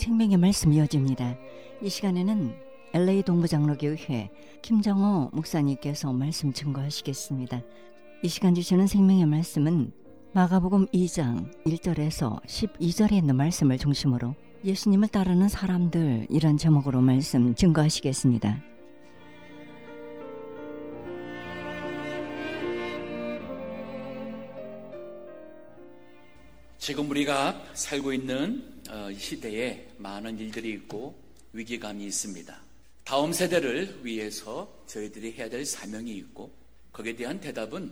생명의 말씀 이어집니다. 이 시간에는 LA 동부장로교회 김정호 목사님께서 말씀 증거하시겠습니다. 이 시간 주시는 생명의 말씀은 마가복음 2장 1절에서 12절에 있는 말씀을 중심으로 예수님을 따르는 사람들, 이런 제목으로 말씀 증거하시겠습니다. 지금 우리가 살고 있는 시대에 많은 일들이 있고 위기감이 있습니다. 다음 세대를 위해서 저희들이 해야 될 사명이 있고, 거기에 대한 해답은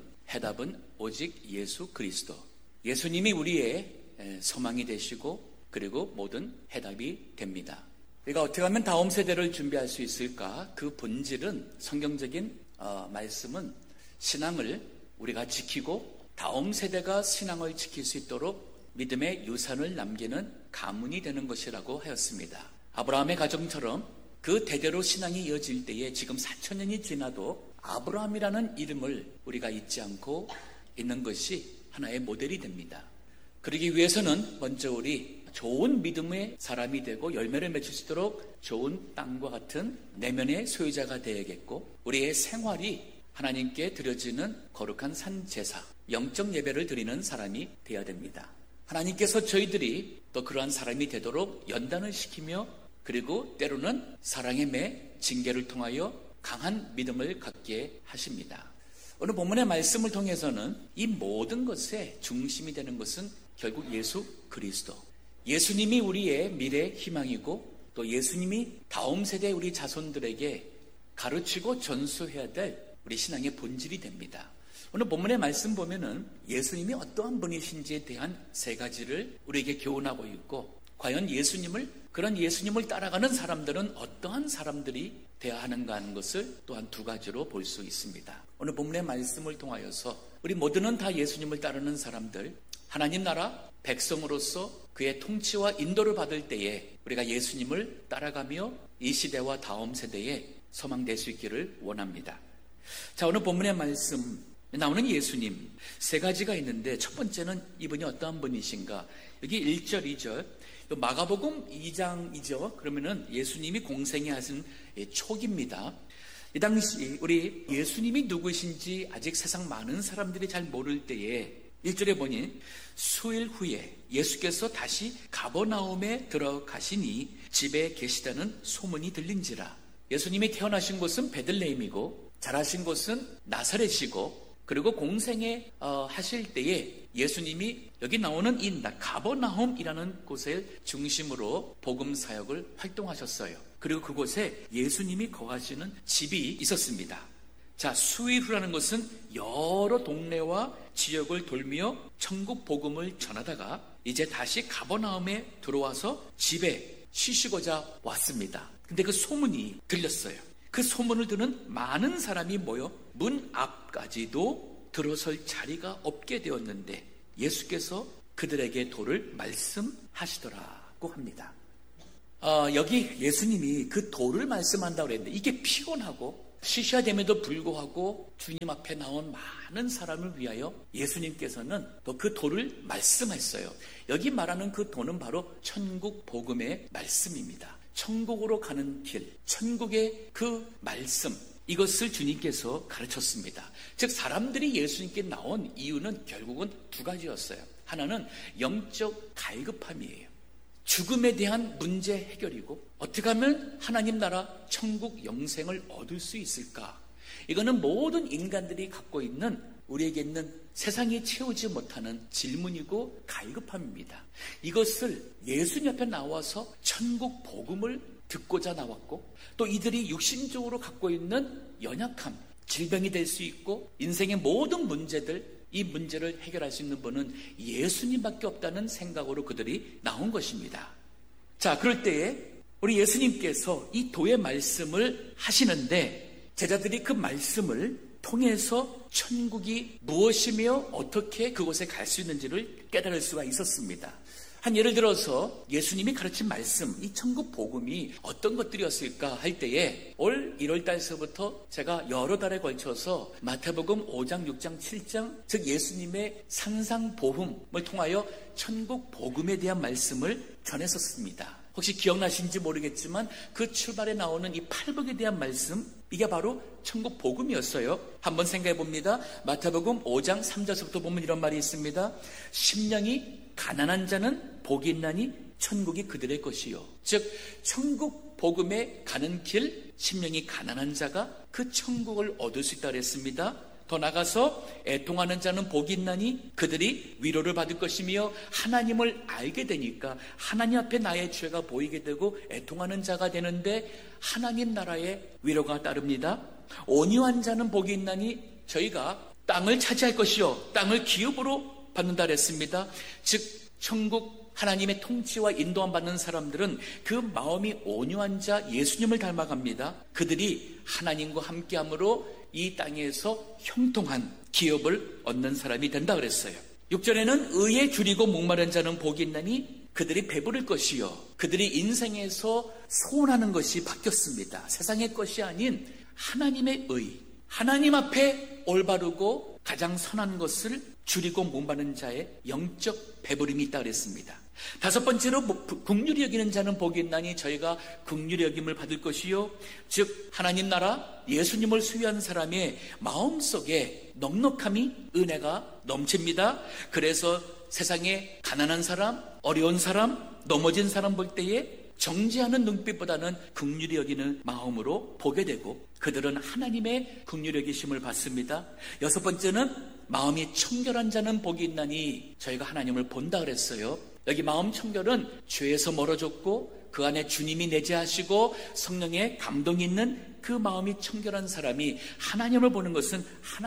오직 예수 그리스도. 예수님이 우리의 소망이 되시고, 그리고 모든 해답이 됩니다. 우리가 어떻게 하면 다음 세대를 준비할 수 있을까? 그 본질은, 성경적인 말씀은 신앙을 우리가 지키고 다음 세대가 신앙을 지킬 수 있도록 믿음의 유산을 남기는 가문이 되는 것이라고 하였습니다. 아브라함의 가정처럼 그 대대로 신앙이 이어질 때에 지금 4,000년이 지나도 아브라함이라는 이름을 우리가 잊지 않고 있는 것이 하나의 모델이 됩니다. 그러기 위해서는 먼저 우리 좋은 믿음의 사람이 되고 열매를 맺을 수 있도록 좋은 땅과 같은 내면의 소유자가 되어야겠고, 우리의 생활이 하나님께 드려지는 거룩한 산제사, 영적 예배를 드리는 사람이 되어야 됩니다. 하나님께서 저희들이 또 그러한 사람이 되도록 연단을 시키며, 그리고 때로는 사랑의 매, 징계를 통하여 강한 믿음을 갖게 하십니다. 오늘 본문의 말씀을 통해서는 이 모든 것의 중심이 되는 것은 결국 예수 그리스도, 예수님이 우리의 미래 희망이고, 또 예수님이 다음 세대 우리 자손들에게 가르치고 전수해야 될 우리 신앙의 본질이 됩니다. 오늘 본문의 말씀 보면은 예수님이 어떠한 분이신지에 대한 세 가지를 우리에게 교훈하고 있고, 과연 그런 예수님을 따라가는 사람들은 어떠한 사람들이 되어야 하는가 하는 것을 또한 두 가지로 볼 수 있습니다. 오늘 본문의 말씀을 통하여서 우리 모두는 다 예수님을 따르는 사람들, 하나님 나라 백성으로서 그의 통치와 인도를 받을 때에 우리가 예수님을 따라가며 이 시대와 다음 세대에 소망될 수 있기를 원합니다. 자, 오늘 본문의 말씀 나오는 예수님 세 가지가 있는데, 첫 번째는 이분이 어떠한 분이신가? 여기 1절, 2절, 마가복음 2장이죠. 그러면은 예수님이 공생에 하신 초기입니다. 이 당시 우리 예수님이 누구신지 아직 세상 많은 사람들이 잘 모를 때에 1절에 보니 수일 후에 예수께서 다시 가버나움에 들어가시니 집에 계시다는 소문이 들린지라. 예수님이 태어나신 곳은 베들레헴이고 자라신 곳은 나사렛이고, 그리고 공생에 하실 때에 예수님이 여기 나오는 이 가버나움이라는 곳을 중심으로 복음 사역을 활동하셨어요. 그리고 그곳에 예수님이 거하시는 집이 있었습니다. 자, 수일 후라는 것은 여러 동네와 지역을 돌며 천국 복음을 전하다가 이제 다시 가버나움에 들어와서 집에 쉬시고자 왔습니다. 근데 그 소문이 들렸어요. 그 소문을 듣는 많은 사람이 모여 문 앞까지도 들어설 자리가 없게 되었는데 예수께서 그들에게 도를 말씀하시더라고 합니다. 여기 예수님이 그 도를 말씀한다고 그랬는데, 이게 피곤하고 쉬셔야 됨에도 불구하고 주님 앞에 나온 많은 사람을 위하여 예수님께서는 또 그 도를 말씀했어요. 여기 말하는 그 도는 바로 천국 복음의 말씀입니다. 천국으로 가는 길, 천국의 그 말씀, 이것을 주님께서 가르쳤습니다. 즉 사람들이 예수님께 나온 이유는 결국은 두 가지였어요. 하나는 영적 갈급함이에요. 죽음에 대한 문제 해결이고, 어떻게 하면 하나님 나라 천국 영생을 얻을 수 있을까? 이거는 모든 인간들이 갖고 있는, 우리에게 있는 세상이 채우지 못하는 질문이고 갈급함입니다. 이것을 예수님 앞에 나와서 천국 복음을 듣고자 나왔고, 또 이들이 육신적으로 갖고 있는 연약함, 질병이 될 수 있고 인생의 모든 문제들, 이 문제를 해결할 수 있는 분은 예수님밖에 없다는 생각으로 그들이 나온 것입니다. 자, 그럴 때에 우리 예수님께서 이 도의 말씀을 하시는데, 제자들이 그 말씀을 통해서 천국이 무엇이며 어떻게 그곳에 갈 수 있는지를 깨달을 수가 있었습니다. 한 예를 들어서 예수님이 가르친 말씀, 이 천국 복음이 어떤 것들이었을까 할 때에 올 1월 달서부터 제가 여러 달에 걸쳐서 마태복음 5장, 6장, 7장, 즉 예수님의 상상복음을 통하여 천국 복음에 대한 말씀을 전했었습니다. 혹시 기억나신지 모르겠지만 그 출발에 나오는 이 팔복에 대한 말씀, 이게 바로 천국 복음이었어요. 한번 생각해 봅니다. 마태복음 5장 3절부터 보면 이런 말이 있습니다. 심령이 가난한 자는 복이 있나니 천국이 그들의 것이요. 즉 천국 복음에 가는 길, 심령이 가난한 자가 그 천국을 얻을 수 있다고 했습니다. 더 나가서 애통하는 자는 복이 있나니 그들이 위로를 받을 것이며 하나님을 알게 되니까 하나님 앞에 나의 죄가 보이게 되고 애통하는 자가 되는데 하나님 나라의 위로가 따릅니다. 온유한 자는 복이 있나니 저희가 땅을 차지할 것이요 땅을 기업으로 받는다 그랬습니다. 즉 천국 하나님의 통치와 인도함 받는 사람들은 그 마음이 온유한 자 예수님을 닮아갑니다. 그들이 하나님과 함께함으로 이 땅에서 형통한 기업을 얻는 사람이 된다 그랬어요. 6절에는 의에 줄이고 목마른 자는 복이 있나니 그들이 배부를 것이요 그들이 인생에서 소원하는 것이 바뀌었습니다. 세상의 것이 아닌 하나님의 의, 하나님 앞에 올바르고 가장 선한 것을 줄이고 목마른 자의 영적 배부름이 있다 그랬습니다. 다섯 번째로 긍휼히 여기는 자는 복이 있나니 저희가 긍휼히 여김을 받을 것이요 즉 하나님 나라 예수님을 수유한 사람의 마음속에 넉넉함이 은혜가 넘칩니다. 그래서 세상에 가난한 사람, 어려운 사람, 넘어진 사람 볼 때에 정죄하는 눈빛보다는 긍휼히 여기는 마음으로 보게 되고 그들은 하나님의 긍휼히 여기심을 받습니다. 여섯 번째는 마음이 청결한 자는 복이 있나니 저희가 하나님을 본다 그랬어요. 여기 마음 청결은 죄에서 멀어졌고 그 안에 주님이 내재하시고 성령의 감동이 있는 그 마음이 청결한 사람이 하나님을 보는 것은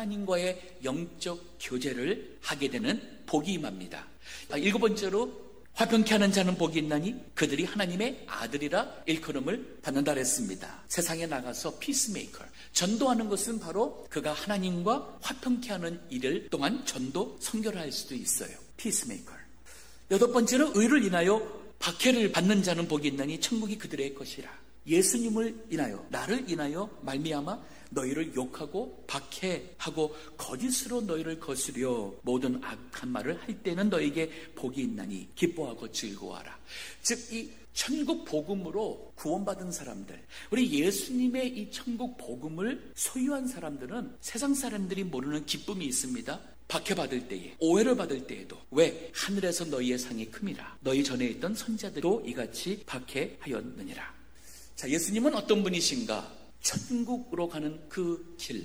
하나님과의 영적 교제를 하게 되는 복이 임합니다. 일곱 번째로 화평케 하는 자는 복이 있나니 그들이 하나님의 아들이라 일컬음을 받는다 그랬습니다. 세상에 나가서 피스메이커, 전도하는 것은 바로 그가 하나님과 화평케 하는 일을 동안 전도 선교를 할 수도 있어요. 피스메이커. 여덟 번째로 의를 인하여 박해를 받는 자는 복이 있나니 천국이 그들의 것이라. 예수님을 인하여 나를 인하여 말미암아 너희를 욕하고 박해하고 거짓으로 너희를 거스려 모든 악한 말을 할 때는 너희에게 복이 있나니 기뻐하고 즐거워하라. 즉 이 천국 복음으로 구원받은 사람들, 우리 예수님의 이 천국 복음을 소유한 사람들은 세상 사람들이 모르는 기쁨이 있습니다. 박해받을 때에, 오해를 받을 때에도 왜? 하늘에서 너희의 상이 큼이라. 너희 전에 있던 선자들도 이같이 박해하였느니라. 자, 예수님은 어떤 분이신가? 천국으로 가는 그 길,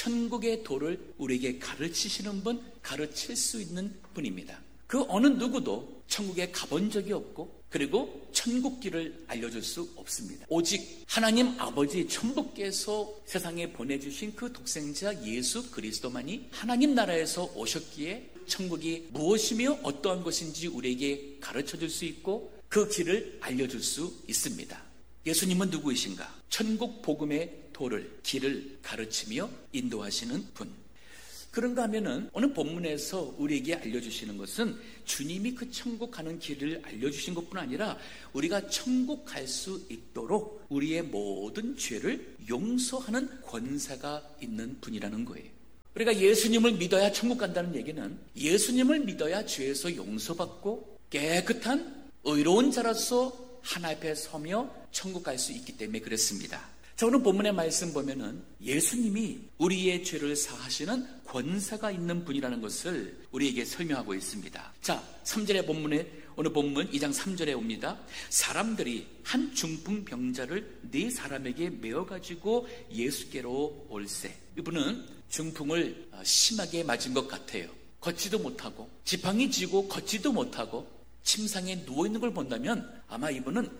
천국의 도를 우리에게 가르치시는 분, 가르칠 수 있는 분입니다. 그 어느 누구도 천국에 가본 적이 없고 그리고 천국 길을 알려줄 수 없습니다. 오직 하나님 아버지 천부께서 세상에 보내주신 그 독생자 예수 그리스도만이 하나님 나라에서 오셨기에 천국이 무엇이며 어떠한 것인지 우리에게 가르쳐줄 수 있고 그 길을 알려줄 수 있습니다. 예수님은 누구이신가? 천국 복음의 도를, 길을 가르치며 인도하시는 분. 그런가 하면은 오늘 본문에서 우리에게 알려주시는 것은 주님이 그 천국 가는 길을 알려주신 것뿐 아니라 우리가 천국 갈 수 있도록 우리의 모든 죄를 용서하는 권세가 있는 분이라는 거예요. 우리가 예수님을 믿어야 천국 간다는 얘기는 예수님을 믿어야 죄에서 용서받고 깨끗한 의로운 자로서 하나님 앞에 서며 천국 갈 수 있기 때문에 그렇습니다. 자, 오늘 본문의 말씀 보면은 예수님이 우리의 죄를 사하시는 권세가 있는 분이라는 것을 우리에게 설명하고 있습니다. 자, 3절의 본문에, 오늘 본문 2장 3절에 옵니다. 사람들이 한 중풍병자를 네 사람에게 메어가지고 예수께로 올세. 이분은 중풍을 심하게 맞은 것 같아요. 걷지도 못하고 지팡이 쥐고 걷지도 못하고 침상에 누워있는 걸 본다면 아마 이분은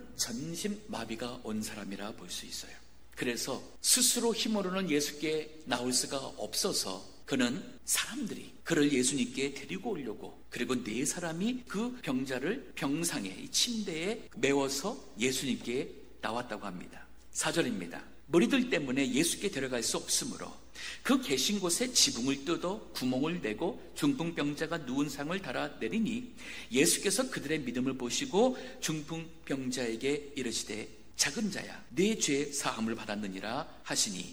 전신마비가 온 사람이라 볼 수 있어요. 그래서 스스로 힘으로는 예수께 나올 수가 없어서 그는 사람들이 그를 예수님께 데리고 오려고 그리고 네 사람이 그 병자를 병상에 이 침대에 메워서 예수님께 나왔다고 합니다. 4절입니다. 무리들 때문에 예수께 데려갈 수 없으므로 그 계신 곳에 지붕을 뜯어 구멍을 내고 중풍병자가 누운 상을 달아 내리니 예수께서 그들의 믿음을 보시고 중풍병자에게 이르시되 작은 자야 네 죄 사함을 받았느니라 하시니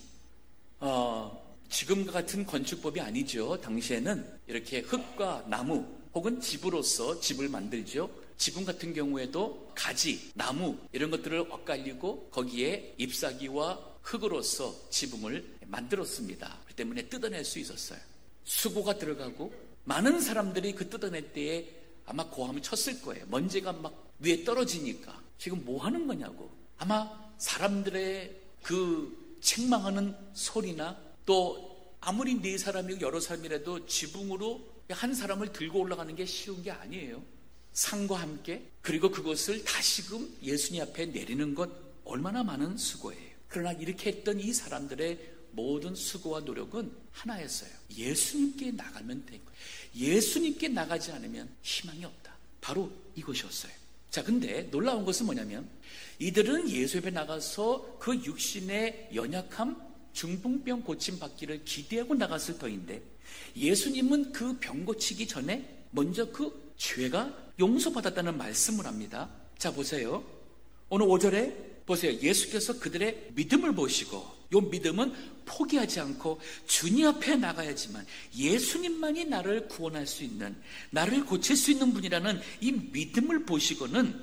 지금과 같은 건축법이 아니죠. 당시에는 이렇게 흙과 나무 혹은 집으로서 집을 만들죠. 지붕 같은 경우에도 가지, 나무 이런 것들을 엇갈리고 거기에 잎사귀와 흙으로서 지붕을 만들었습니다. 그 때문에 뜯어낼 수 있었어요. 수고가 들어가고 많은 사람들이 그 뜯어낼 때에 아마 고함을 쳤을 거예요. 먼지가 막 위에 떨어지니까 지금 뭐 하는 거냐고. 아마 사람들의 그 책망하는 소리나 또 아무리 네 사람이고 여러 사람이라도 지붕으로 한 사람을 들고 올라가는 게 쉬운 게 아니에요. 상과 함께. 그리고 그것을 다시금 예수님 앞에 내리는 것 얼마나 많은 수고예요. 그러나 이렇게 했던 이 사람들의 모든 수고와 노력은 하나였어요. 예수님께 나가면 된 거예요. 예수님께 나가지 않으면 희망이 없다. 바로 이것이었어요. 자, 근데 놀라운 것은 뭐냐면 이들은 예수 앞에 나가서 그 육신의 연약함, 중풍병 고침받기를 기대하고 나갔을 터인데 예수님은 그 병 고치기 전에 먼저 그 죄가 용서받았다는 말씀을 합니다. 자, 보세요. 오늘 5절에 보세요. 예수께서 그들의 믿음을 보시고, 이 믿음은 포기하지 않고 주님 앞에 나가야지만 예수님만이 나를 구원할 수 있는, 나를 고칠 수 있는 분이라는 이 믿음을 보시고는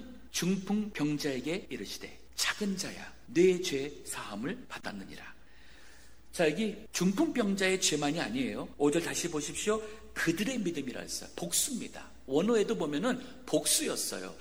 중풍병자에게 이르시되 작은 자야 내 죄 사함을 받았느니라. 자, 여기 중풍병자의 죄만이 아니에요. 5절 다시 보십시오. 그들의 믿음이라 했어요. 복수입니다. 원어에도 보면은 복수였어요.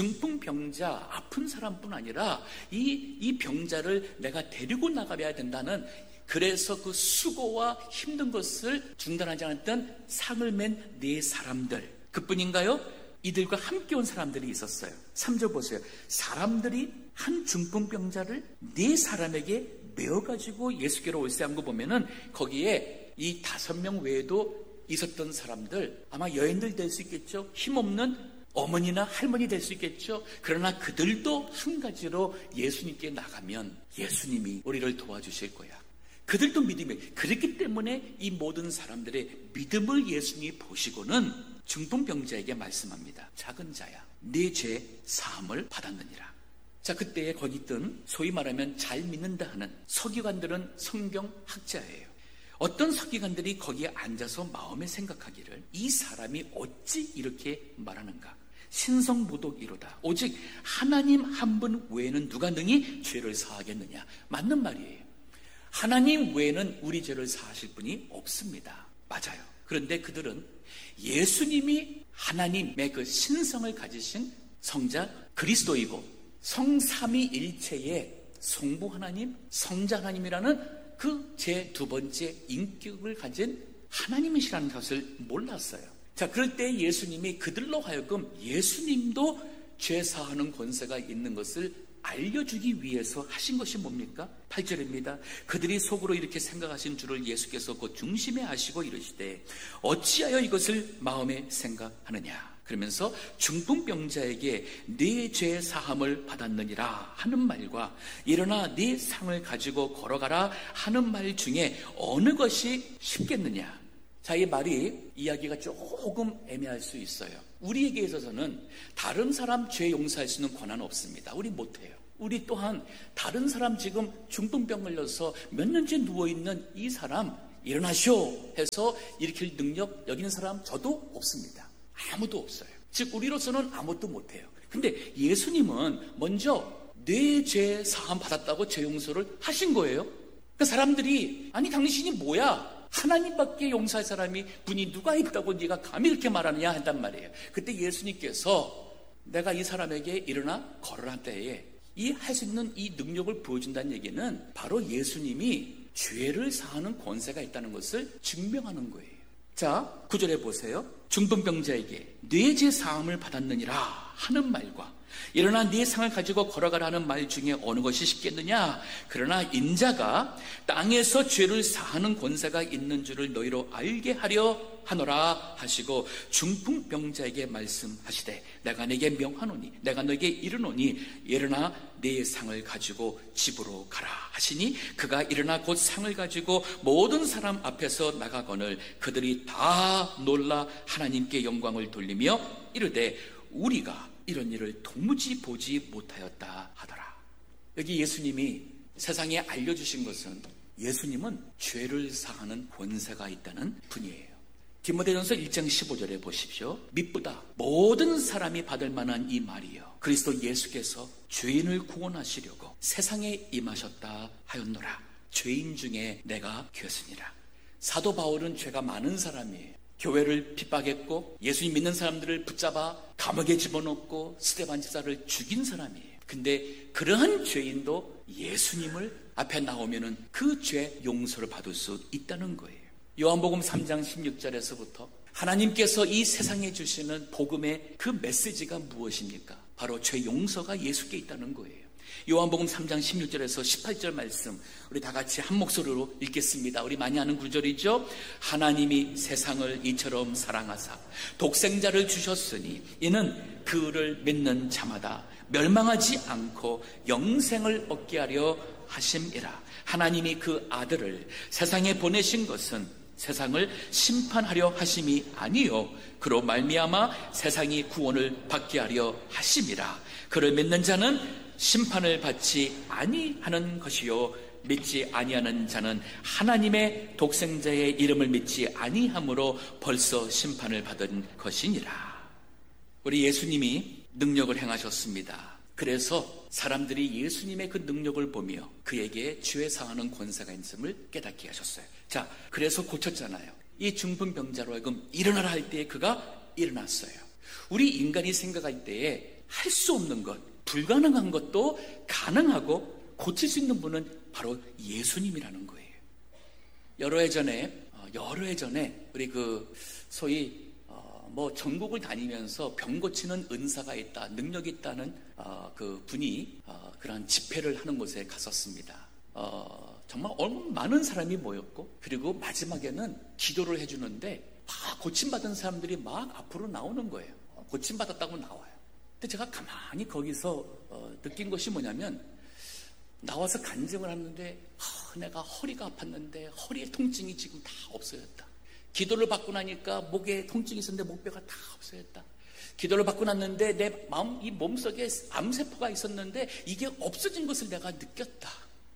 중풍병자, 아픈 사람뿐 아니라 이 병자를 내가 데리고 나가야 된다는, 그래서 그 수고와 힘든 것을 중단하지 않았던 상을 맨 네 사람들, 그뿐인가요? 이들과 함께 온 사람들이 있었어요. 3절 보세요. 사람들이 한 중풍병자를 네 사람에게 메어가지고 예수께로 올세한 거 보면은 거기에 이 5명 외에도 있었던 사람들, 아마 여인들 될 수 있겠죠. 힘없는 어머니나 할머니 될 수 있겠죠. 그러나 그들도 한 가지로 예수님께 나가면 예수님이 우리를 도와주실 거야. 그들도 믿음이, 그렇기 때문에 이 모든 사람들의 믿음을 예수님이 보시고는 중풍병자에게 말씀합니다. 작은 자야 네 죄 사함을 받았느니라. 자, 그때에 거기 있던 소위 말하면 잘 믿는다 하는 서기관들은 성경 학자예요. 어떤 서기관들이 거기에 앉아서 마음에 생각하기를 이 사람이 어찌 이렇게 말하는가. 신성모독이로다. 오직 하나님 한 분 외에는 누가 능히 죄를 사하겠느냐. 맞는 말이에요. 하나님 외에는 우리 죄를 사하실 분이 없습니다. 맞아요. 그런데 그들은 예수님이 하나님의 그 신성을 가지신 성자 그리스도이고 성삼위일체의 성부 하나님, 성자 하나님이라는 그 제 두 번째 인격을 가진 하나님이시라는 것을 몰랐어요. 자, 그럴 때 예수님이 그들로 하여금 예수님도 죄 사하는 권세가 있는 것을 알려주기 위해서 하신 것이 뭡니까? 8절입니다. 그들이 속으로 이렇게 생각하신 줄을 예수께서 곧 중심에 아시고 이르시되 어찌하여 이것을 마음에 생각하느냐. 그러면서 중풍병자에게 네 죄 사함을 받았느니라 하는 말과 일어나 네 상을 가지고 걸어가라 하는 말 중에 어느 것이 쉽겠느냐. 자, 이 말이 이야기가 조금 애매할 수 있어요. 우리에게 있어서는 다른 사람 죄 용서할 수 있는 권한은 없습니다. 우리 못해요. 우리 또한 다른 사람 지금 중풍병 걸려서 몇 년째 누워있는 이 사람 일어나시오 해서 일으킬 능력 여기는 사람 저도 없습니다. 아무도 없어요. 즉 우리로서는 아무것도 못해요. 근데 예수님은 먼저 내 죄 사함 받았다고 죄 용서를 하신 거예요. 그 사람들이 아니 당신이 뭐야? 하나님밖에 용서할 사람이 분이 누가 있다고 네가 감히 이렇게 말하느냐 한단 말이에요. 그때 예수님께서 내가 이 사람에게 일어나 걸어라 때에 이 할 수 있는 이 능력을 보여준다는 얘기는 바로 예수님이 죄를 사하는 권세가 있다는 것을 증명하는 거예요. 자, 9절에 보세요. 중풍병자에게 네 죄 사함을 받았느니라 하는 말과 일어나 네 상을 가지고 걸어가라 하는 말 중에 어느 것이 쉽겠느냐. 그러나 인자가 땅에서 죄를 사하는 권세가 있는 줄을 너희로 알게 하려 하노라 하시고 중풍병자에게 말씀하시되 내가 네게 명하노니 내가 너에게 이르노니 일어나 네 상을 가지고 집으로 가라 하시니 그가 일어나 곧 상을 가지고 모든 사람 앞에서 나가거늘 그들이 다 놀라 하나님께 영광을 돌리며 이르되 우리가 이런 일을 도무지 보지 못하였다 하더라. 여기 예수님이 세상에 알려주신 것은 예수님은 죄를 사하는 권세가 있다는 분이에요. 디모데전서 1장 15절에 보십시오. mit보다 모든 사람이 받을 만한 이 말이요 그리스도 예수께서 죄인을 구원하시려고 세상에 임하셨다 하였노라. 죄인 중에 내가 괴순이라. 사도 바울은 죄가 많은 사람이에요. 교회를 핍박했고 예수님 믿는 사람들을 붙잡아 감옥에 집어넣고 스데반 집사를 죽인 사람이에요. 근데 그러한 죄인도 예수님을 앞에 나오면은 그 죄 용서를 받을 수 있다는 거예요. 요한복음 3장 16절에서부터 하나님께서 이 세상에 주시는 복음의 그 메시지가 무엇입니까? 바로 죄 용서가 예수께 있다는 거예요. 요한복음 3장 16절에서 18절 말씀 우리 다 같이 한 목소리로 읽겠습니다. 우리 많이 아는 구절이죠. 하나님이 세상을 이처럼 사랑하사 독생자를 주셨으니 이는 그를 믿는 자마다 멸망하지 않고 영생을 얻게 하려 하심이라. 하나님이 그 아들을 세상에 보내신 것은 세상을 심판하려 하심이 아니요 그로 말미암아 세상이 구원을 받게 하려 하심이라. 그를 믿는 자는 심판을 받지 아니하는 것이요 믿지 아니하는 자는 하나님의 독생자의 이름을 믿지 아니함으로 벌써 심판을 받은 것이니라. 우리 예수님이 능력을 행하셨습니다. 그래서 사람들이 예수님의 그 능력을 보며 그에게 죄 사하는 권세가 있음을 깨닫게 하셨어요. 자, 그래서 고쳤잖아요. 이 중풍병자로 하여금 일어나라 할 때에 그가 일어났어요. 우리 인간이 생각할 때에 할 수 없는 것, 불가능한 것도 가능하고 고칠 수 있는 분은 바로 예수님이라는 거예요. 여러 해 전에 우리 소위 전국을 다니면서 병 고치는 은사가 있다, 능력이 있다는 그 분이 그런 집회를 하는 곳에 갔었습니다. 정말 많은 사람이 모였고, 그리고 마지막에는 기도를 해주는데 막 고침받은 사람들이 막 앞으로 나오는 거예요. 고침받았다고 나와요. 근데 제가 가만히 거기서 느낀 것이 뭐냐면, 나와서 간증을 하는데 내가 허리가 아팠는데 허리의 통증이 지금 다 없어졌다. 기도를 받고 나니까 목에 통증이 있었는데 목뼈가 다 없어졌다. 기도를 받고 났는데 내 이 몸속에 암세포가 있었는데 이게 없어진 것을 내가 느꼈다.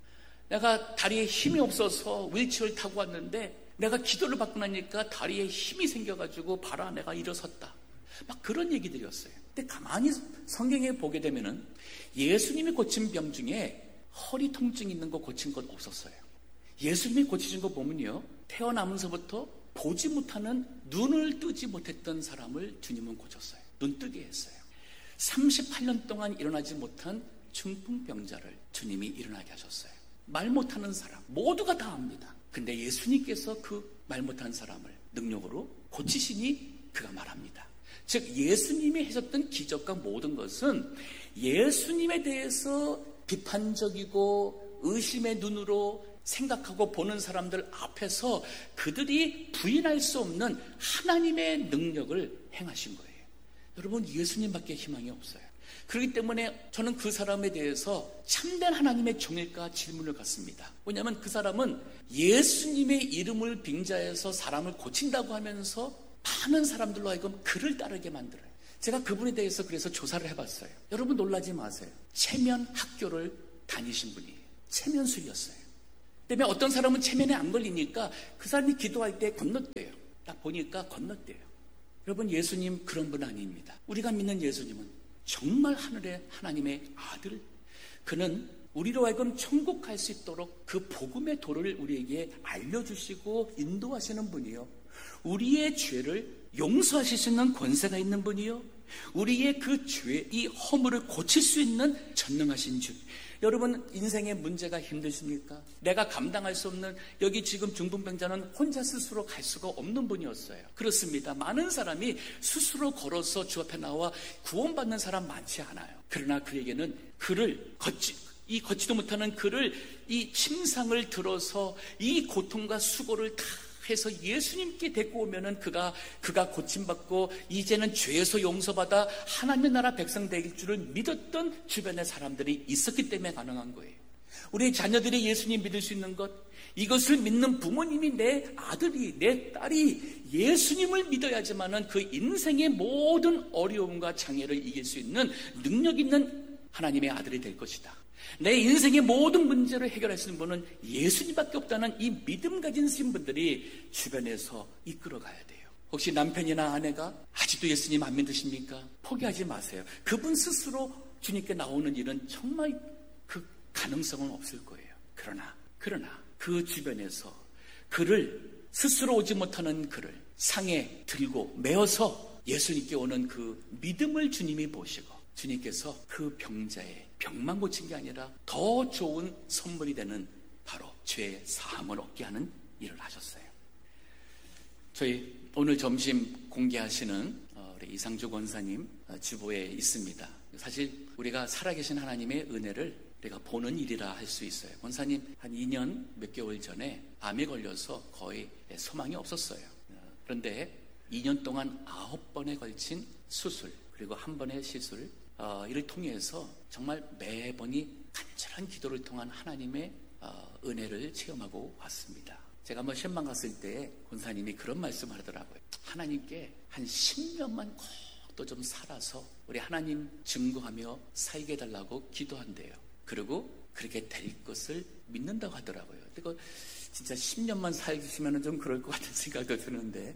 내가 다리에 힘이 없어서 휠체어를 타고 왔는데 내가 기도를 받고 나니까 다리에 힘이 생겨가지고 봐라 내가 일어섰다. 막 그런 얘기들이었어요. 근데 가만히 성경에 보게 되면은 예수님이 고친 병 중에 허리 통증 있는 거 고친 건 없었어요. 예수님이 고치신 거 보면요, 태어나면서부터 보지 못하는, 눈을 뜨지 못했던 사람을 주님은 고쳤어요. 눈 뜨게 했어요. 38년 동안 일어나지 못한 중풍병자를 주님이 일어나게 하셨어요. 말 못하는 사람 모두가 다 압니다. 근데 예수님께서 그 말 못하는 사람을 능력으로 고치시니 그가 말합니다. 즉 예수님이 하셨던 기적과 모든 것은 예수님에 대해서 비판적이고 의심의 눈으로 생각하고 보는 사람들 앞에서 그들이 부인할 수 없는 하나님의 능력을 행하신 거예요. 여러분, 예수님밖에 희망이 없어요. 그렇기 때문에 저는 그 사람에 대해서 참된 하나님의 종일까 질문을 갖습니다. 왜냐하면 그 사람은 예수님의 이름을 빙자해서 사람을 고친다고 하면서 많은 사람들로 하여금 그를 따르게 만들어요. 제가 그분에 대해서 그래서 조사를 해봤어요. 여러분 놀라지 마세요. 체면 학교를 다니신 분이에요. 체면술이었어요. 때문에 어떤 사람은 체면에 안 걸리니까 그 사람이 기도할 때 건너뛰어요. 딱 보니까 건너뛰어요. 여러분, 예수님 그런 분 아닙니다. 우리가 믿는 예수님은 정말 하늘의 하나님의 아들, 그는 우리로 하여금 천국 갈 수 있도록 그 복음의 도를 우리에게 알려주시고 인도하시는 분이요, 우리의 죄를 용서하실 수 있는 권세가 있는 분이요, 우리의 그 죄, 이 허물을 고칠 수 있는 전능하신 주. 여러분, 인생의 문제가 힘드십니까? 내가 감당할 수 없는, 여기 지금 중풍병자는 혼자 스스로 갈 수가 없는 분이었어요. 그렇습니다. 많은 사람이 스스로 걸어서 주 앞에 나와 구원받는 사람 많지 않아요. 그러나 그에게는 그를 걷지도 못하는 그를, 이 침상을 들어서 이 고통과 수고를 다 해서 예수님께 데리고 오면은 그가 고침받고 이제는 죄에서 용서받아 하나님의 나라 백성 될 줄을 믿었던 주변의 사람들이 있었기 때문에 가능한 거예요. 우리 자녀들이 예수님 믿을 수 있는 것, 이것을 믿는 부모님이, 내 아들이, 내 딸이 예수님을 믿어야지만은 그 인생의 모든 어려움과 장애를 이길 수 있는 능력 있는 하나님의 아들이 될 것이다. 내 인생의 모든 문제를 해결할 수 있는 분은 예수님밖에 없다는 이 믿음 가진 신분들이 주변에서 이끌어가야 돼요. 혹시 남편이나 아내가 아직도 예수님 안 믿으십니까? 포기하지 마세요. 그분 스스로 주님께 나오는 일은 정말 그 가능성은 없을 거예요. 그러나 그 주변에서 그를 스스로 오지 못하는 그를 상에 들고 메어서 예수님께 오는 그 믿음을 주님이 보시고 주님께서 그 병자의 병만 고친 게 아니라 더 좋은 선물이 되는 바로 죄의 사함을 얻게 하는 일을 하셨어요. 저희 오늘 점심 공개하시는 우리 이상주 권사님 주보에 있습니다. 사실 우리가 살아계신 하나님의 은혜를 우리가 보는 일이라 할 수 있어요. 권사님 한 2년 몇 개월 전에 암에 걸려서 거의 소망이 없었어요. 그런데 2년 동안 9번에 걸친 수술 그리고 한 번의 시술 이를 통해서 정말 매번이 간절한 기도를 통한 하나님의 은혜를 체험하고 왔습니다. 제가 한번 시험관 갔을 때 권사님이 그런 말씀을 하더라고요. 하나님께 한 10년만 꼭 또 좀 살아서 우리 하나님 증거하며 살게 해달라고 기도한대요. 그리고 그렇게 될 것을 믿는다고 하더라고요. 그리고 진짜 10년만 살기시면 좀 그럴 것 같은 생각도 드는데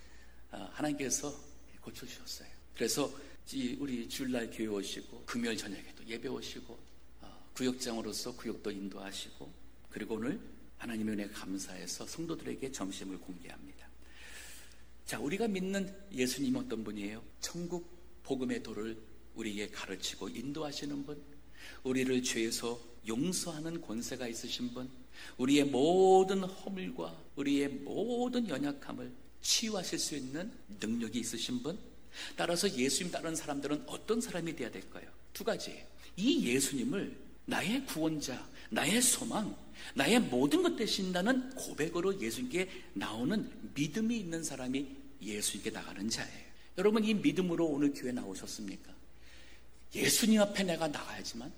하나님께서 고쳐주셨어요. 그래서 우리 주일날 교회 오시고 금요일 저녁에도 예배 오시고 구역장으로서 구역도 인도하시고 그리고 오늘 하나님의 은혜 감사해서 성도들에게 점심을 공개합니다. 자, 우리가 믿는 예수님은 어떤 분이에요? 천국 복음의 도를 우리에게 가르치고 인도하시는 분, 우리를 죄에서 용서하는 권세가 있으신 분, 우리의 모든 허물과 우리의 모든 연약함을 치유하실 수 있는 능력이 있으신 분. 따라서 예수님 따르는 사람들은 어떤 사람이 되어야 될까요? 두 가지예요. 이 예수님을 나의 구원자, 나의 소망, 나의 모든 것 되신다는 고백으로 예수님께 나오는 믿음이 있는 사람이 예수님께 나가는 자예요. 여러분, 이 믿음으로 오늘 교회 나오셨습니까? 예수님 앞에 내가 나가야지만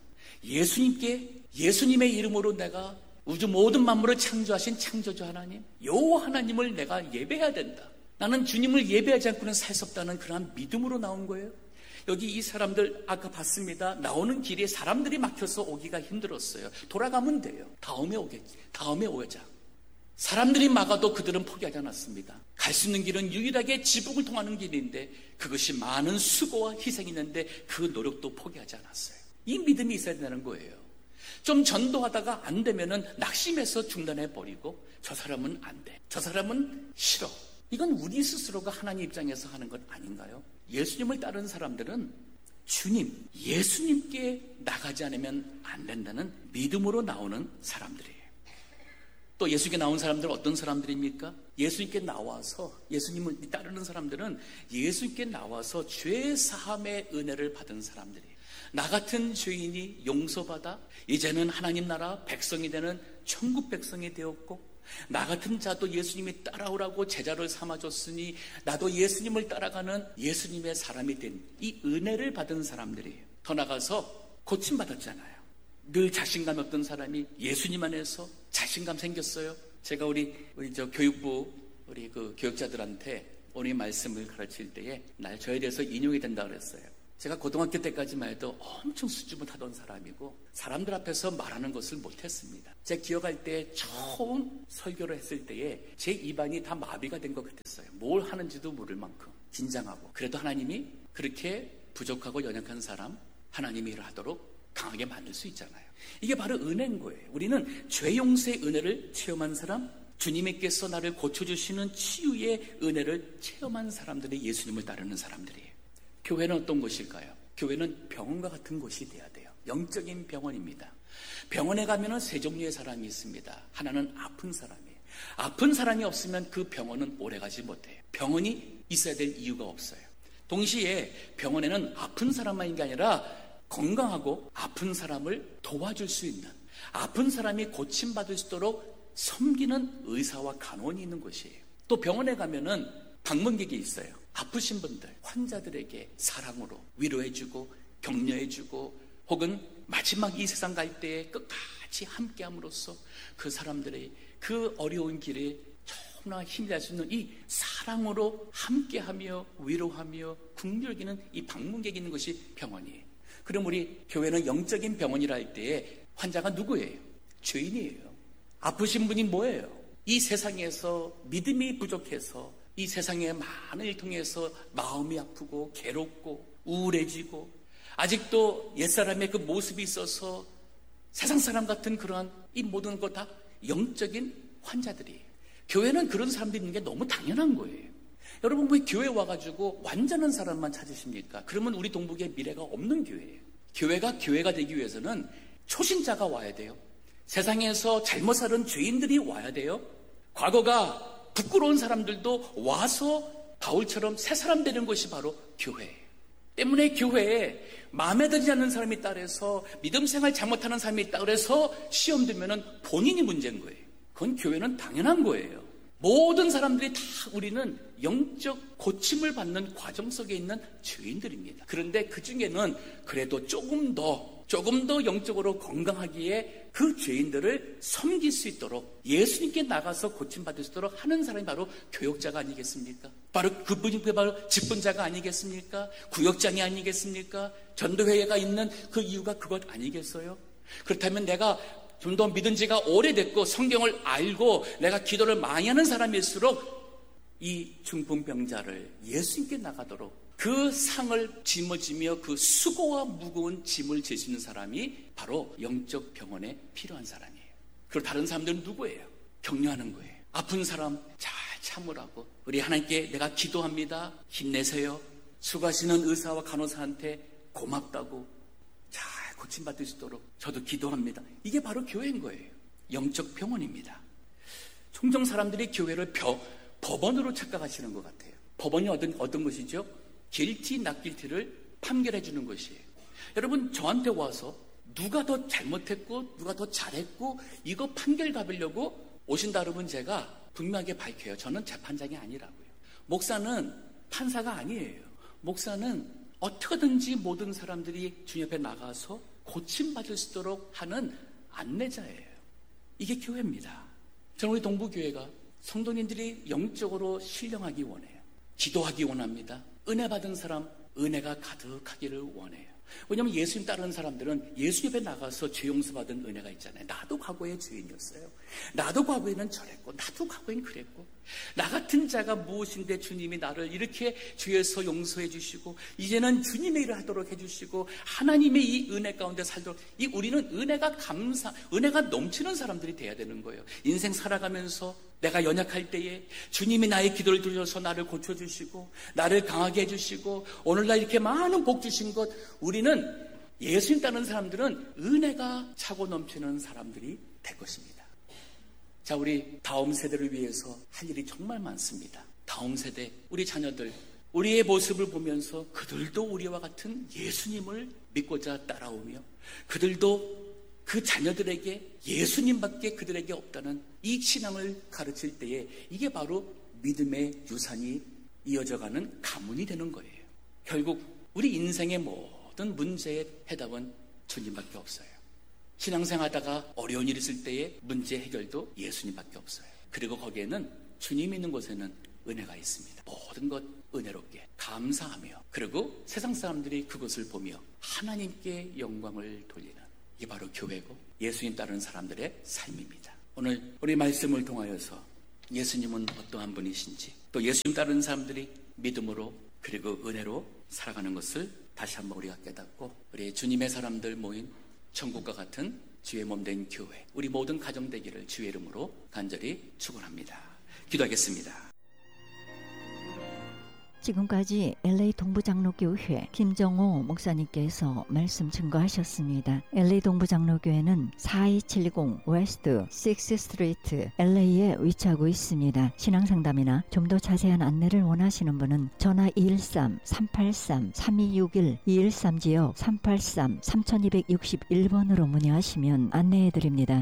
예수님의 이름으로 내가 우주 모든 만물을 창조하신 창조주 하나님, 요 하나님을 내가 예배해야 된다. 나는 주님을 예배하지 않고는 살 수 없다는 그러한 믿음으로 나온 거예요. 여기 이 사람들 아까 봤습니다. 나오는 길에 사람들이 막혀서 오기가 힘들었어요. 돌아가면 돼요. 다음에 오겠지. 다음에 오자. 사람들이 막아도 그들은 포기하지 않았습니다. 갈 수 있는 길은 유일하게 지붕을 통하는 길인데 그것이 많은 수고와 희생이 있는데 그 노력도 포기하지 않았어요. 이 믿음이 있어야 되는 거예요. 좀 전도하다가 안 되면은 낙심해서 중단해버리고 저 사람은 안 돼. 저 사람은 싫어. 이건 우리 스스로가 하나님 입장에서 하는 것 아닌가요? 예수님을 따르는 사람들은 주님, 예수님께 나가지 않으면 안 된다는 믿음으로 나오는 사람들이에요. 또 예수님께 나온 사람들은 어떤 사람들입니까? 예수님께 나와서, 예수님을 따르는 사람들은 예수님께 나와서 죄 사함의 은혜를 받은 사람들이에요. 나 같은 죄인이 용서받아 이제는 하나님 나라 백성이 되는 천국 백성이 되었고, 나 같은 자도 예수님이 따라오라고 제자를 삼아줬으니 나도 예수님을 따라가는 예수님의 사람이 된 이 은혜를 받은 사람들이에요. 더 나가서 고침받았잖아요. 늘 자신감 없던 사람이 예수님 안에서 자신감 생겼어요. 제가 우리 교육부 우리 그 교육자들한테 오늘 말씀을 가르칠 때에 저에 대해서 인용이 된다 그랬어요. 제가 고등학교 때까지만 해도 엄청 수줍어하던 사람이고 사람들 앞에서 말하는 것을 못했습니다. 제가 기억할 때 처음 설교를 했을 때에 제 입안이 다 마비가 된 것 같았어요. 뭘 하는지도 모를 만큼 긴장하고. 그래도 하나님이 그렇게 부족하고 연약한 사람 하나님이 일을 하도록 강하게 만들 수 있잖아요. 이게 바로 은혜인 거예요. 우리는 죄 용서의 은혜를 체험한 사람, 주님께서 나를 고쳐주시는 치유의 은혜를 체험한 사람들이 예수님을 따르는 사람들이에요. 교회는 어떤 곳일까요? 교회는 병원과 같은 곳이 돼야 돼요. 영적인 병원입니다. 병원에 가면은 세 종류의 사람이 있습니다. 하나는 아픈 사람이에요. 아픈 사람이 없으면 그 병원은 오래가지 못해요. 병원이 있어야 될 이유가 없어요. 동시에 병원에는 아픈 사람만 있는 게 아니라 건강하고 아픈 사람을 도와줄 수 있는, 아픈 사람이 고침받을 수 있도록 섬기는 의사와 간호원이 있는 곳이에요. 또 병원에 가면은 방문객이 있어요. 아프신 분들, 환자들에게 사랑으로 위로해주고 격려해주고 혹은 마지막 이 세상 갈 때에 끝까지 함께함으로써 그 사람들의 그 어려운 길에 너무나 힘이 날 수 있는 이 사랑으로 함께하며 위로하며 국률을 기는 이 방문객이 있는 것이 병원이에요. 그럼 우리 교회는 영적인 병원이라 할 때에 환자가 누구예요? 죄인이에요. 아프신 분이 뭐예요? 이 세상에서 믿음이 부족해서 이 세상의 많은 일 통해서 마음이 아프고 괴롭고 우울해지고 아직도 옛사람의 그 모습이 있어서 세상 사람 같은 그러한 이 모든 것 다 영적인 환자들이에요. 교회는 그런 사람들이 있는 게 너무 당연한 거예요. 여러분 왜 교회 와가지고 완전한 사람만 찾으십니까? 그러면 우리 동북에 미래가 없는 교회예요. 교회가 되기 위해서는 초신자가 와야 돼요. 세상에서 잘못 살은 죄인들이 와야 돼요. 과거가 부끄러운 사람들도 와서 바울처럼 새 사람 되는 것이 바로 교회예요. 때문에 교회에 마음에 들지 않는 사람이 있다 그래서 믿음 생활 잘못하는 사람이 있다 그래서 시험 들면은 본인이 문제인 거예요. 그건 교회는 당연한 거예요. 모든 사람들이 다 우리는 영적 고침을 받는 과정 속에 있는 죄인들입니다. 그런데 그 중에는 그래도 조금 더 영적으로 건강하기에 그 죄인들을 섬길 수 있도록 예수님께 나가서 고침받을 수 있도록 하는 사람이 바로 교역자가 아니겠습니까? 바로 그분이 바로 직분자가 아니겠습니까? 구역장이 아니겠습니까? 전도회가 있는 그 이유가 그것 아니겠어요? 그렇다면 내가 좀 더 믿은 지가 오래됐고 성경을 알고 내가 기도를 많이 하는 사람일수록 이 중풍병자를 예수님께 나가도록 그 상을 짊어지며 그 수고와 무거운 짐을 질 수 있는 사람이 바로 영적 병원에 필요한 사람이에요. 그리고 다른 사람들은 누구예요? 격려하는 거예요. 아픈 사람 잘 참으라고. 우리 하나님께 내가 기도합니다. 힘내세요. 수고하시는 의사와 간호사한테 고맙다고. 잘 고침받을 수 있도록 저도 기도합니다. 이게 바로 교회인 거예요. 영적 병원입니다. 종종 사람들이 교회를 법원으로 착각하시는 것 같아요. 법원이 어떤 것이죠? 길티, 낫길티를 판결해 주는 것이에요. 여러분 저한테 와서 누가 더 잘못했고 누가 더 잘했고 이거 판결 받으려고 오신다 그러면 제가 분명하게 밝혀요. 저는 재판장이 아니라고요. 목사는 판사가 아니에요. 목사는 어떻게든지 모든 사람들이 주님 앞에 나가서 고침받을 수 있도록 하는 안내자예요. 이게 교회입니다. 저는 우리 동부교회가 성도님들이 영적으로 신령하기 원해요. 기도하기 원합니다. 은혜 받은 사람 은혜가 가득하기를 원해요. 왜냐하면 예수님 따르는 사람들은 예수님 앞에 나가서 죄 용서받은 은혜가 있잖아요. 나도 과거에 죄인이었어요. 나도 과거에는 저랬고 나도 과거엔 그랬고 나 같은 자가 무엇인데 주님이 나를 이렇게 죄에서 용서해 주시고 이제는 주님의 일을 하도록 해주시고 하나님의 이 은혜 가운데 살도록 우리는 은혜가 넘치는 사람들이 돼야 되는 거예요. 인생 살아가면서 내가 연약할 때에 주님이 나의 기도를 들으셔서 나를 고쳐주시고 나를 강하게 해주시고 오늘날 이렇게 많은 복 주신 것 우리는 예수님 따르는 사람들은 은혜가 차고 넘치는 사람들이 될 것입니다. 자, 우리 다음 세대를 위해서 할 일이 정말 많습니다. 다음 세대, 우리 자녀들, 우리의 모습을 보면서 그들도 우리와 같은 예수님을 믿고자 따라오며 그들도 그 자녀들에게 예수님밖에 그들에게 없다는 이 신앙을 가르칠 때에 이게 바로 믿음의 유산이 이어져가는 가문이 되는 거예요. 결국 우리 인생의 모든 문제의 해답은 주님밖에 없어요. 신앙생활하다가 어려운 일이 있을 때의 문제 해결도 예수님밖에 없어요. 그리고 거기에는 주님 있는 곳에는 은혜가 있습니다. 모든 것 은혜롭게 감사하며 그리고 세상 사람들이 그것을 보며 하나님께 영광을 돌리는 이게 바로 교회고 예수님 따르는 사람들의 삶입니다. 오늘 우리 말씀을 통하여서 예수님은 어떠한 분이신지 또 예수님 따르는 사람들이 믿음으로 그리고 은혜로 살아가는 것을 다시 한번 우리가 깨닫고 우리 주님의 사람들 모인 천국과 같은 주의 몸된 교회 우리 모든 가정 되기를 주의 이름으로 간절히 축원합니다. 기도하겠습니다. 지금까지 LA 동부장로교회 김정호 목사님께서 말씀 증거하셨습니다. LA 동부장로교회는 42720 웨스트 6th 스트리트 LA에 위치하고 있습니다. 신앙상담이나 좀 더 자세한 안내를 원하시는 분은 전화 213-383-3261 213지역 383-3261번으로 문의하시면 안내해드립니다.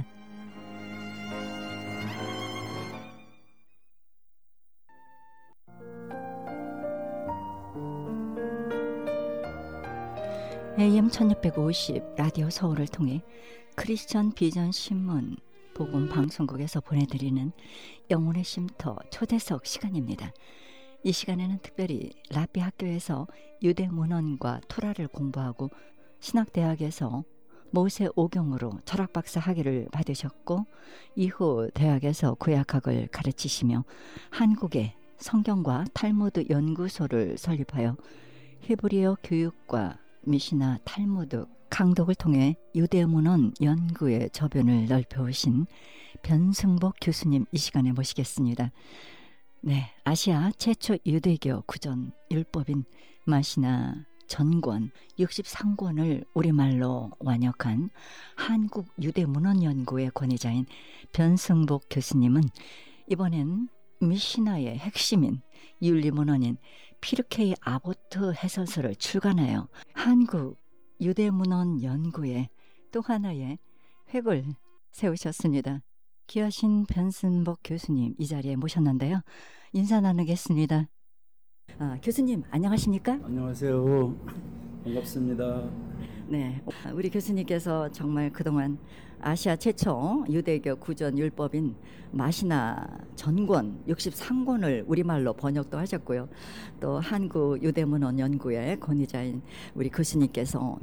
AM 1650 라디오 서울을 통해 크리스천 비전 신문 복음 방송국에서 보내드리는 영혼의 쉼터 초대석 시간입니다. 이 시간에는 특별히 라삐 학교에서 유대 문헌과 토라를 공부하고 신학대학에서 모세 오경으로 철학박사 학위를 받으셨고 이후 대학에서 구약학을 가르치시며 한국의 성경과 탈무드 연구소를 설립하여 히브리어 교육과 미시나 탈무드 강독을 통해 유대문헌 연구의 저변을 넓혀오신 변승복 교수님 이 시간에 모시겠습니다. 네, 아시아 최초 유대교 구전 율법인 마시나 전권 63권을 우리말로 완역한 한국 유대문헌 연구의 권위자인 변승복 교수님은 이번엔 미시나의 핵심인 윤리문헌인 피르케이 아보트 해설서를 출간하여 한국 유대문헌 연구에 또 하나의 획을 세우셨습니다. 귀하신 변승복 교수님 이 자리에 모셨는데요. 인사 나누겠습니다. 교수님 안녕하십니까? 안녕하세요. 반갑습니다. 네, 우리 교수님께서 정말 그동안 아시아 최초 유대교 구전 율법인 마시나 전권 63권을 우리말로 번역도 하셨고요. 또 한국 유대문헌 연구의 권위자인 우리 교수님께서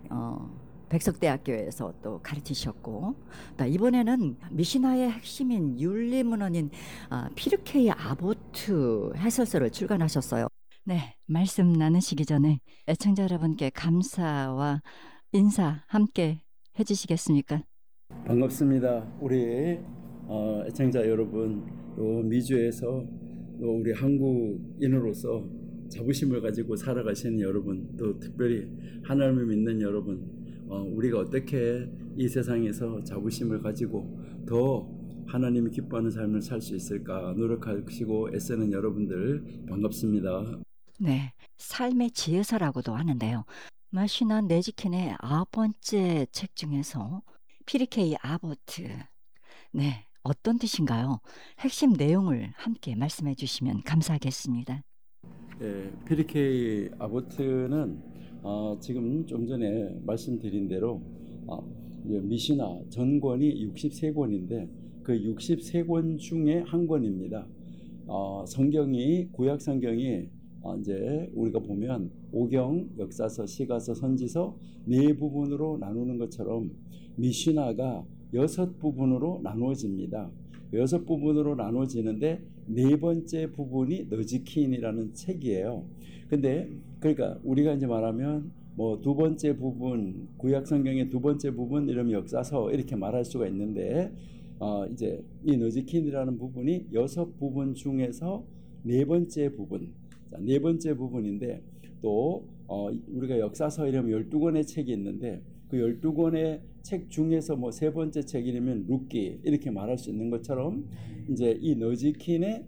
백석대학교에서 또 가르치셨고, 이번에는 미시나의 핵심인 윤리문헌인 피르케이 아보트 해설서를 출간하셨어요. 네, 말씀 나누시기 전에 애청자 여러분께 감사와 인사 함께 해주시겠습니까? 반갑습니다. 우리 애청자 여러분, 또 미주에서 또 우리 한국인으로서 자부심을 가지고 살아가시는 여러분, 또 특별히 하나님을 믿는 여러분, 우리가 어떻게 이 세상에서 자부심을 가지고 더 하나님이 기뻐하는 삶을 살 수 있을까 노력하시고 애쓰는 여러분들 반갑습니다. 네, 삶의 지혜서라고도 하는데요. 마시나 네지킨의 9번째 책 중에서 피르케이 아보트, 네, 어떤 뜻인가요? 핵심 내용을 함께 말씀해 주시면 감사하겠습니다. 네, 피르케이 아보트는 지금 좀 전에 말씀드린 대로 미시나 전권이 63권인데 그 63권 중에 한 권입니다. 성경이 구약 성경이 이제 우리가 보면 오경, 역사서, 시가서, 선지서 네 부분으로 나누는 것처럼 미시나가 6부분으로 나누어집니다. 6부분으로 나누어지는데 네 번째 부분이 너지킨이라는 책이에요. 근데 그러니까 우리가 이제 말하면 뭐 두 번째 부분, 구약 성경의 두 번째 부분 이러면 역사서 이렇게 말할 수가 있는데 이제 이 너지킨이라는 부분이 6부분 중에서 네 번째 부분, 네 번째 부분인데 또 우리가 역사서 이러면 12권의 책이 있는데 그 12권의 책 중에서 뭐 세 번째 책이라면 룻기 이렇게 말할 수 있는 것처럼 이제 이 너지킨의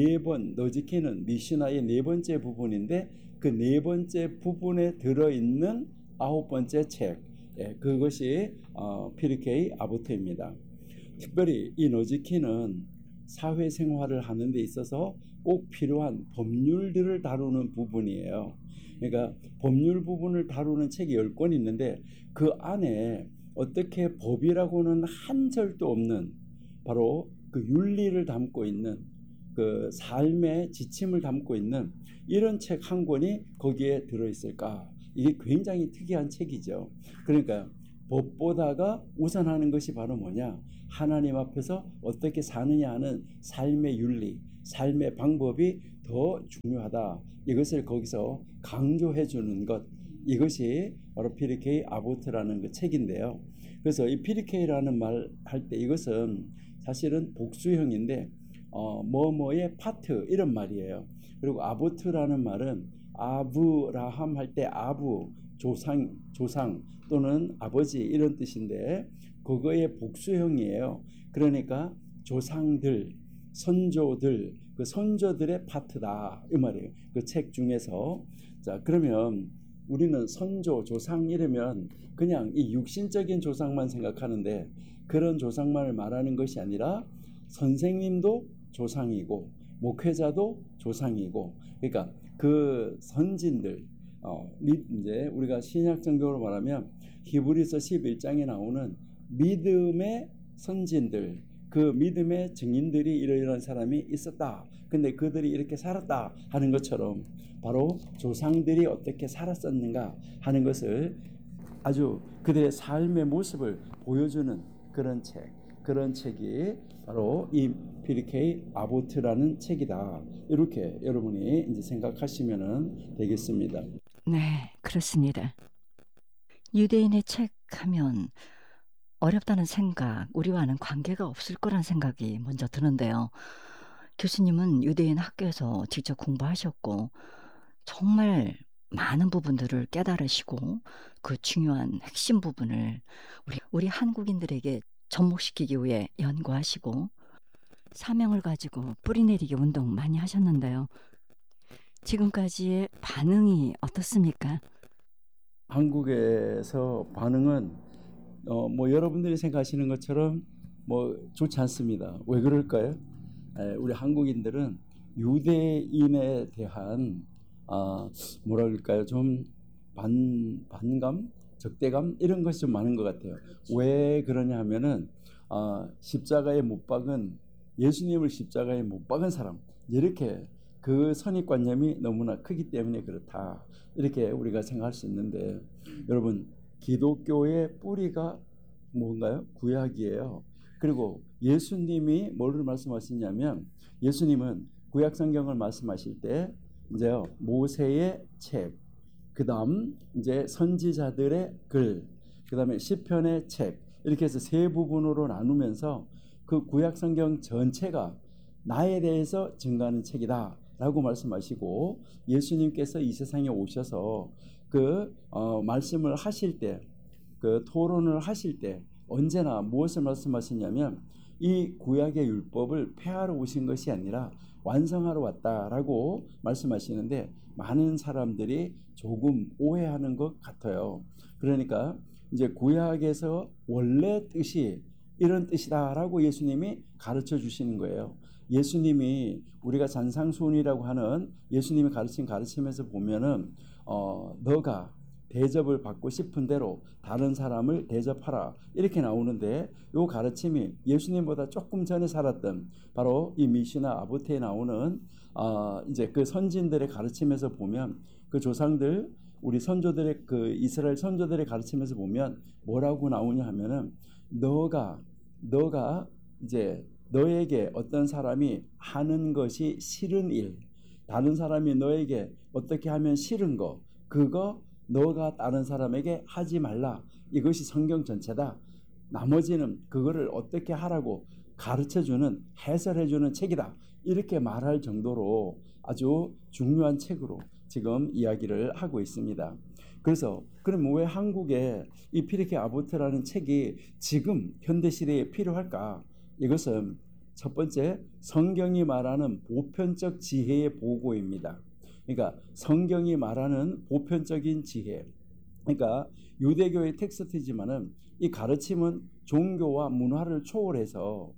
너지킨은 미시나의 네 번째 부분인데 그 네 번째 부분에 들어있는 9번째 책, 그것이 피르케이 아보트입니다. 특별히 이 너지킨은 사회생활을 하는 데 있어서 꼭 필요한 법률들을 다루는 부분이에요. 그러니까 법률 부분을 다루는 책이 10권 있는데 그 안에 어떻게 법이라고는 한 절도 없는 바로 그 윤리를 담고 있는 그 삶의 지침을 담고 있는 이런 책 한 권이 거기에 들어있을까? 이게 굉장히 특이한 책이죠. 그러니까 법보다가 우선하는 것이 바로 뭐냐? 하나님 앞에서 어떻게 사느냐 하는 삶의 윤리, 삶의 방법이 더 중요하다. 이것을 거기서 강조해 주는 것, 이것이 바로 피르케이 아보트라는 그 책인데요. 그래서 이 피르케이라는 말 할 때 이것은 사실은 복수형인데 뭐뭐의 파트 이런 말이에요. 그리고 아보트라는 말은 아브라함 할 때 아부, 조상 또는 아버지 이런 뜻인데 그거의 복수형이에요. 그러니까 조상들, 선조들, 그 선조들의 파트다 이 말이에요. 그 책 중에서. 자, 그러면 우리는 선조, 조상 이러면 그냥 이 육신적인 조상만 생각하는데 그런 조상만을 말하는 것이 아니라 선생님도 조상이고 목회자도 조상이고, 그러니까 그 선진들, 이제 우리가 신약성경으로 말하면 히브리서 11장에 나오는 믿음의 선진들, 그 믿음의 증인들이 이러이러한 사람이 있었다. 근데 그들이 이렇게 살았다 하는 것처럼 바로 조상들이 어떻게 살았었는가 하는 것을 아주 그들의 삶의 모습을 보여주는 그런 책. 그런 책이 바로 이 PDK 아보트라는 책이다. 이렇게 여러분이 이제 생각하시면 되겠습니다. 네, 그렇습니다. 유대인의 책 하면 어렵다는 생각, 우리와는 관계가 없을 거란 생각이 먼저 드는데요. 교수님은 유대인 학교에서 직접 공부하셨고 정말 많은 부분들을 깨달으시고 그 중요한 핵심 부분을 우리 한국인들에게 접목시키기 위해 연구하시고 사명을 가지고 뿌리내리기 운동 많이 하셨는데요. 지금까지의 반응이 어떻습니까? 한국에서 반응은 뭐 여러분들이 생각하시는 것처럼 뭐 좋지 않습니다. 왜 그럴까요? 우리 한국인들은 유대인에 대한 뭐라 그럴까요? 좀 반감, 적대감 이런 것이 좀 많은 것 같아요. 왜 그러냐 하면은 십자가에 못 박은 예수님을 십자가에 못 박은 사람 이렇게 그 선입관념이 너무나 크기 때문에 그렇다 이렇게 우리가 생각할 수 있는데 여러분 기독교의 뿌리가 뭔가요? 구약이에요. 그리고 예수님이 뭐를 말씀하시냐면 예수님은 구약 성경을 말씀하실 때 이제요 모세의 책, 그다음 이제 선지자들의 글, 그다음에 시편의 책 이렇게 해서 세 부분으로 나누면서 그 구약 성경 전체가 나에 대해서 증거하는 책이다라고 말씀하시고 예수님께서 이 세상에 오셔서 그 말씀을 하실 때, 그 토론을 하실 때 언제나 무엇을 말씀하시냐면 이 구약의 율법을 폐하러 오신 것이 아니라 완성하러 왔다라고 말씀하시는데 많은 사람들이 조금 오해하는 것 같아요. 그러니까 이제 구약에서 원래 뜻이 이런 뜻이다라고 예수님이 가르쳐 주시는 거예요. 예수님이 우리가 잔상수훈이라고 하는 예수님이 가르친 가르침에서 보면은 너가 대접을 받고 싶은 대로 다른 사람을 대접하라 이렇게 나오는데 이 가르침이 예수님보다 조금 전에 살았던 바로 이 미시나 아보테에 나오는 이제 그 선진들의 가르침에서 보면 그 조상들 우리 선조들의 그 이스라엘 선조들의 가르침에서 보면 뭐라고 나오냐 하면은 너가 이제 너에게 어떤 사람이 하는 것이 싫은 일, 다른 사람이 너에게 어떻게 하면 싫은 거, 그거 너가 다른 사람에게 하지 말라. 이것이 성경 전체다. 나머지는 그거를 어떻게 하라고 가르쳐주는, 해설해주는 책이다. 이렇게 말할 정도로 아주 중요한 책으로 지금 이야기를 하고 있습니다. 그래서 그럼 왜 한국에 이 피리케 아보트라는 책이 지금 현대시대에 필요할까? 이것은 첫 번째 성경이 말하는 보편적 지혜의 보고입니다. 그러니까 성경이 말하는 보편적인 지혜. 그러니까 유대교의 텍스트지만은 이 가르침은 종교와 문화를 초월해서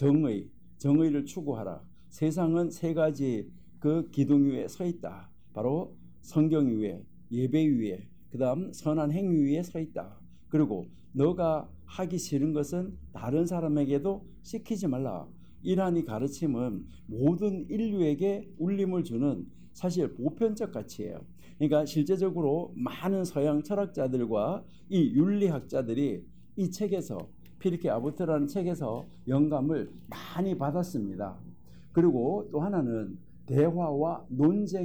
정의를 추구하라. 세상은 세 가지 그 기둥 위에 서 있다. 바로 성경 위에, 예배 위에, 그다음 선한 행위 위에 서 있다. 그리고 너가 하기 싫은 것은 다른 사람에게도 시키지 말라. 이러한 이 가르침은 모든 인류에게 울림을 주는 사실 보편적 가치예요. 그러니까 실제적으로 많은 서양 철학자들과 이 윤리학자들이 이 책에서 피리케 아보트라는 책에서 영감을 많이 받았습니다. 그리고 또 하나는 대화와 논쟁